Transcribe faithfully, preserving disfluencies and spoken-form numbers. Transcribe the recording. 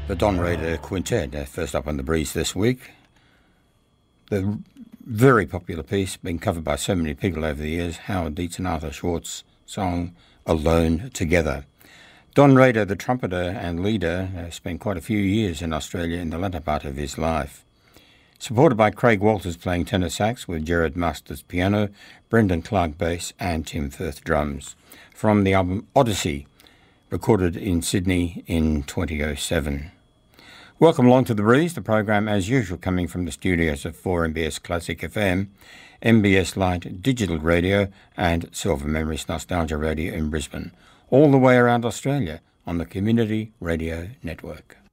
The Don Raider Quintet, uh, first up on The Breeze this week. The very popular piece, been covered by so many people over the years, Howard Dietz and Arthur Schwartz song, Alone Together. Don Raider, the trumpeter and leader, uh, spent quite a few years in Australia in the latter part of his life. Supported by Craig Walters playing tenor sax with Gerard Masters piano, Brendan Clark bass and Tim Firth drums. From the album Odyssey, recorded in Sydney in twenty oh seven. Welcome along to The Breeze, the program as usual coming from the studios of four M B S Classic F M, M B S Light Digital Radio and Silver Memories Nostalgia Radio in Brisbane, all the way around Australia on the Community Radio Network.